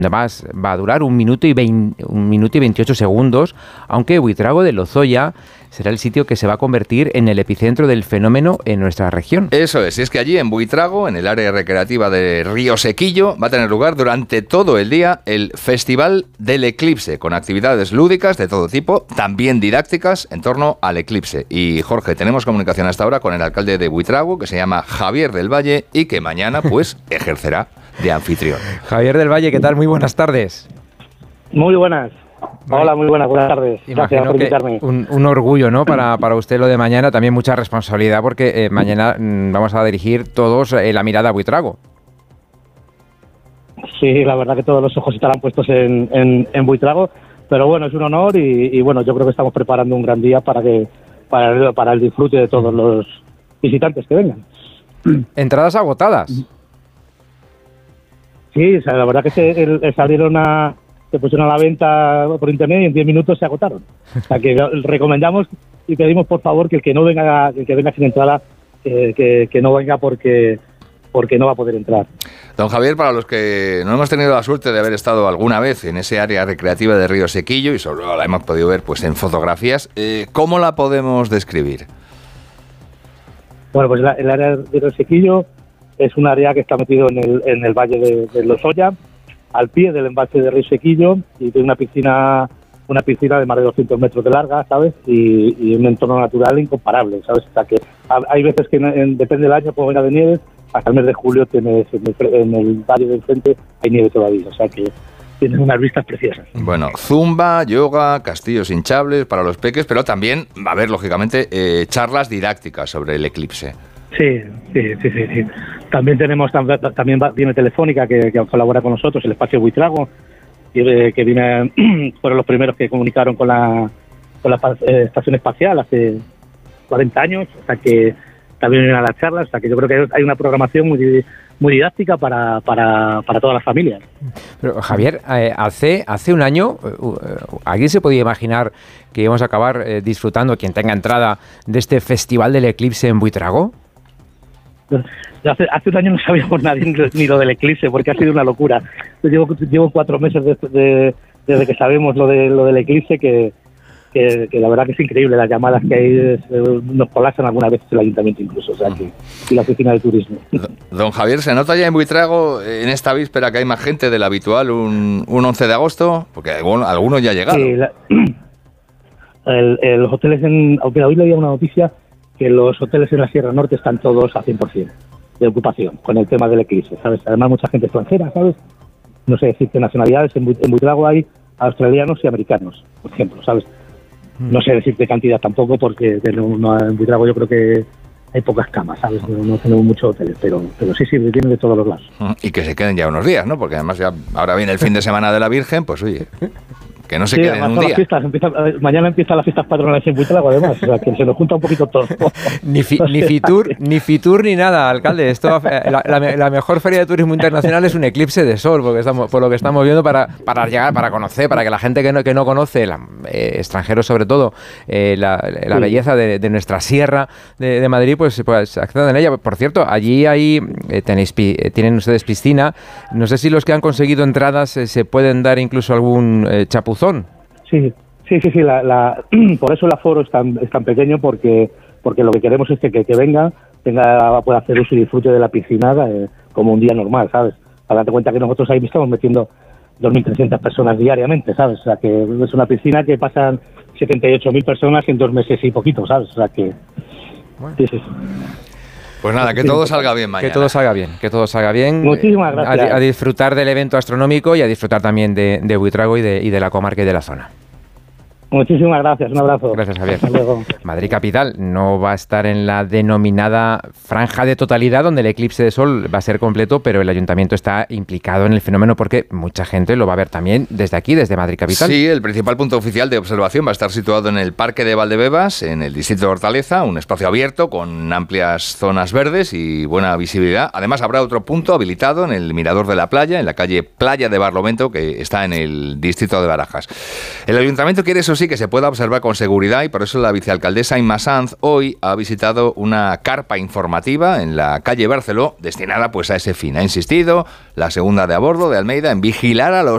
Además, va a durar 1 minuto y 28 segundos, aunque Buitrago de Lozoya será el sitio que se va a convertir en el epicentro del fenómeno en nuestra región. Eso es, y es que allí en Buitrago, en el área recreativa de Río Sequillo, va a tener lugar durante todo el día el Festival del Eclipse, con actividades lúdicas de todo tipo, también didácticas en torno al eclipse. Y Jorge, tenemos comunicación hasta ahora con el alcalde de Buitrago, que se llama Javier del Valle, y que mañana pues ejercerá de anfitrión. Javier del Valle, ¿qué tal? Muy buenas tardes. Muy buenas. Hola, muy buenas tardes. Gracias por invitarme. Un orgullo, ¿no? Para usted lo de mañana, también mucha responsabilidad, porque mañana vamos a dirigir todos la mirada a Buitrago. Sí, la verdad que todos los ojos estarán puestos en Buitrago, pero bueno, es un honor y bueno, yo creo que estamos preparando un gran día para el disfrute de todos los visitantes que vengan. Entradas agotadas. Sí, o sea, la verdad que se pusieron a la venta por internet y en 10 minutos se agotaron. O sea, que recomendamos y pedimos por favor que el que venga sin entrada, que no venga porque no va a poder entrar. Don Javier, para los que no hemos tenido la suerte de haber estado alguna vez en ese área recreativa de Río Sequillo y solo la hemos podido ver pues en fotografías, ¿cómo la podemos describir? Bueno, pues el área de Río Sequillo es un área que está metido en el valle de Lozoya, al pie del embalse de Río Sequillo, y tiene una piscina de más de 200 metros de larga, ¿sabes? Y un entorno natural incomparable, ¿sabes? O sea que hay veces que depende del año, como venga de nieve, hasta el mes de julio tienes en el valle del frente hay nieve todavía, o sea que tienes unas vistas preciosas. Bueno, zumba, yoga, castillos hinchables para los peques, pero también va a haber, lógicamente, charlas didácticas sobre el eclipse. Sí. También viene Telefónica que colabora con nosotros, el espacio Buitrago, que fueron los primeros que comunicaron con la estación espacial hace 40 años, o sea que también vienen a las charlas, o sea que yo creo que hay una programación muy didáctica para todas las familias. Pero Javier, hace un año, ¿alguien se podía imaginar que íbamos a acabar disfrutando, quien tenga entrada, de este Festival del Eclipse en Buitrago? Hace un año no sabíamos nadie ni lo del eclipse, porque ha sido una locura. Yo llevo 4 meses desde que sabemos lo del eclipse, que la verdad que es increíble. Las llamadas que hay nos colapsan algunas veces el ayuntamiento incluso, o sea que, y la oficina de turismo. Don Javier, ¿se nota ya en Buitrago, en esta víspera, que hay más gente de la habitual un 11 de agosto? Porque algunos ya llegaron. Sí, los hoteles, aunque hoy leía una noticia, que los hoteles en la Sierra Norte están todos a 100% de ocupación con el tema del eclipse, ¿sabes? Además, mucha gente extranjera, ¿sabes? No sé decir qué nacionalidades. En Buitrago hay australianos y americanos, por ejemplo, ¿sabes? No sé decir qué cantidad tampoco, porque en Buitrago yo creo que hay pocas camas, ¿sabes? No tenemos muchos hoteles, pero sí, vienen de todos los lados. Y que se queden ya unos días, ¿no? Porque además ya ahora viene el fin de semana de la Virgen, pues oye, que no se queden un día. Mañana empiezan las fiestas patronales en Buitrago, además, o sea, que se nos junta un poquito todo. Ni Fitur ni nada, alcalde. Esto, la mejor feria de turismo internacional es un eclipse de sol, por lo que estamos viendo, para llegar, para conocer, para que la gente que no conoce, extranjeros sobre todo, la belleza de nuestra sierra de Madrid, pues accedan en ella. Por cierto, allí tienen ustedes piscina. No sé si los que han conseguido entradas se pueden dar incluso algún chapuzón. Sí. Por eso el aforo es tan pequeño, porque lo que queremos es que venga pueda hacer uso y disfrute de la piscina como un día normal, ¿sabes? Para darte cuenta que nosotros ahí estamos metiendo 2.300 personas diariamente, ¿sabes? O sea, que es una piscina que pasan 78.000 personas en 2 meses y poquito, ¿sabes? O sea, que... Bueno. Sí. Pues nada, que todo salga bien mañana. Que todo salga bien. Muchísimas gracias. A disfrutar del evento astronómico y a disfrutar también de Buitrago y de la comarca y de la zona. Muchísimas gracias, un abrazo. Gracias, Javier. Hasta luego. Madrid Capital no va a estar en la denominada franja de totalidad, donde el eclipse de sol va a ser completo, pero el ayuntamiento está implicado en el fenómeno porque mucha gente lo va a ver también desde aquí, desde Madrid Capital. Sí, el principal punto oficial de observación va a estar situado en el Parque de Valdebebas, en el distrito de Hortaleza, un espacio abierto con amplias zonas verdes y buena visibilidad. Además, habrá otro punto habilitado en el Mirador de la Playa, en la calle Playa de Barlovento, que está en el distrito de Barajas. El ayuntamiento quiere, eso sí, que se pueda observar con seguridad, y por eso la vicealcaldesa Inma Sanz hoy ha visitado una carpa informativa en la calle Barceló destinada pues a ese fin. Ha insistido la segunda de a bordo de Almeida en vigilar a los